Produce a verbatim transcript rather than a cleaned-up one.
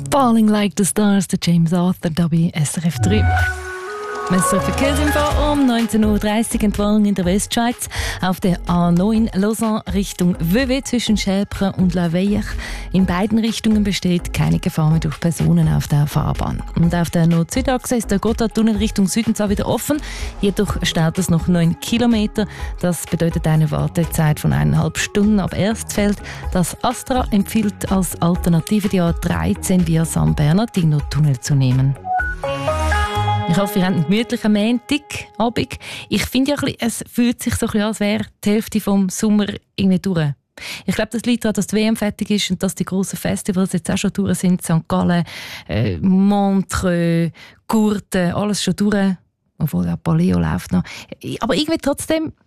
Falling Like the Stars, der James Arthur, da bei S R F drei. Messer Verkehrsinfo um neunzehn Uhr dreißig, Entwarnung in der Westschweiz auf der A neun Lausanne Richtung Vevey zwischen Schäpre und La Veille. In beiden Richtungen besteht keine Gefahr mehr durch Personen auf der Fahrbahn. Und auf der Nord-Süd-Achse ist der Gotthardtunnel Richtung Süden zwar wieder offen, jedoch steht es noch neun Kilometer. Das bedeutet eine Wartezeit von eineinhalb Stunden ab Erstfeld. Das Astra empfiehlt als Alternative die A dreizehn via San Bernardino-Tunnel zu nehmen. Ich hoffe, ihr habt einen gemütlichen Montagabend. Ich finde ja, ein bisschen, es fühlt sich so ein bisschen an, als wäre die Hälfte vom Sommer irgendwie durch. Ich glaube, das liegt daran, dass die W M fertig ist und dass die grossen Festivals jetzt auch schon durch sind. Sankt Gallen, äh, Montreux, Gurten, alles schon durch. Obwohl auch Paleo läuft noch. Aber irgendwie trotzdem